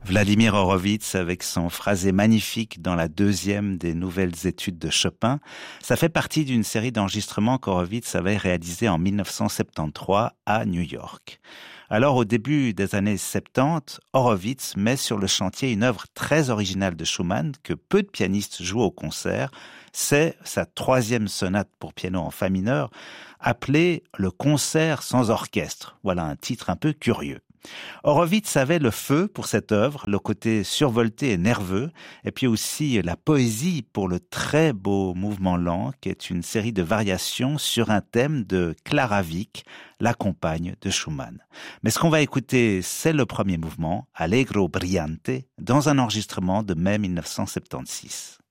Vladimir Horowitz avec son phrasé magnifique dans la deuxième des nouvelles études de Chopin. Ça fait partie d'une série d'enregistrements qu'Horowitz avait réalisés en 1973 à New York. Alors au début des années 70, Horowitz met sur le chantier une œuvre très originale de Schumann que peu de pianistes jouent au concert. C'est sa troisième sonate pour piano en fa mineur, appelée le concert sans orchestre. Voilà un titre un peu curieux. Horowitz avait le feu pour cette œuvre, le côté survolté et nerveux, et puis aussi la poésie pour le très beau mouvement lent, qui est une série de variations sur un thème de Clara Wieck, la compagne de Schumann. Mais ce qu'on va écouter, c'est le premier mouvement, Allegro brillante, dans un enregistrement de mai 1976.